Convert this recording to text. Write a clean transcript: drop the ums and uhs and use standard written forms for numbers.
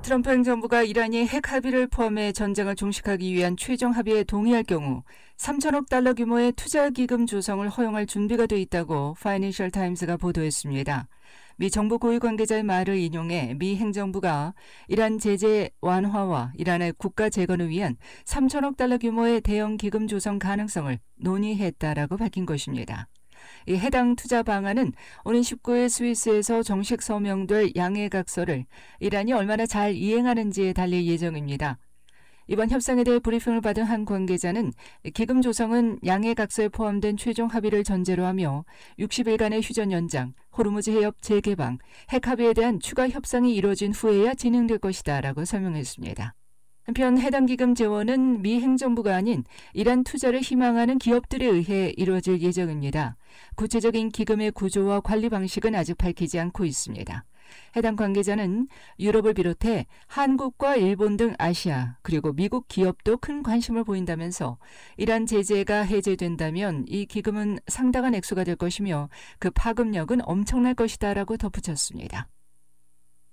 트럼프 행정부가 이란이 핵 합의를 포함해 전쟁을 종식하기 위한 최종 합의에 동의할 경우 3천억 달러 규모의 투자 기금 조성을 허용할 준비가 돼 있다고 파이낸셜 타임스가 보도했습니다. 미 정부 고위 관계자의 말을 인용해 미 행정부가 이란 제재 완화와 이란의 국가 재건을 위한 3천억 달러 규모의 대형 기금 조성 가능성을 논의했다라고 밝힌 것입니다. 이 해당 투자 방안은 오는 19일 스위스에서 정식 서명될 양해각서를 이란이 얼마나 잘 이행하는지에 달릴 예정입니다. 이번 협상에 대해 브리핑을 받은 한 관계자는 기금 조성은 양해각서에 포함된 최종 합의를 전제로 하며 60일간의 휴전 연장, 호르무즈 해협 재개방, 핵 합의에 대한 추가 협상이 이뤄진 후에야 진행될 것이다 라고 설명했습니다. 한편 해당 기금 재원은 미 행정부가 아닌 이란 투자를 희망하는 기업들에 의해 이루어질 예정입니다. 구체적인 기금의 구조와 관리 방식은 아직 밝히지 않고 있습니다. 해당 관계자는 유럽을 비롯해 한국과 일본 등 아시아 그리고 미국 기업도 큰 관심을 보인다면서 이란 제재가 해제된다면 이 기금은 상당한 액수가 될 것이며 그 파급력은 엄청날 것이다라고 덧붙였습니다.